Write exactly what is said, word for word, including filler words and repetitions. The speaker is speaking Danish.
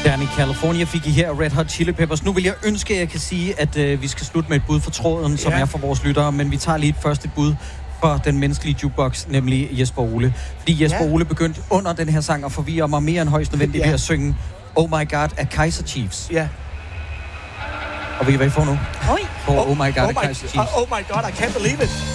Danny California fik I her Red Hot Chili Peppers. Nu vil jeg ønske, at jeg kan sige, at øh, vi skal slutte med et bud for tråden, som ja. er for vores lyttere, men vi tager lige et første bud for den menneskelige jukebox, nemlig Jesper Ole. Fordi Jesper ja. Ole begyndte under den her sang at forvirre mig mere end højst nødvendigt ja. ved at synge Oh My God af Kaiser Chiefs. Ja. Og ved I, hvad I får nu? Oj. For Oh, oh My God oh af my, Kaiser Chiefs. Oh, oh my God, I can't believe it.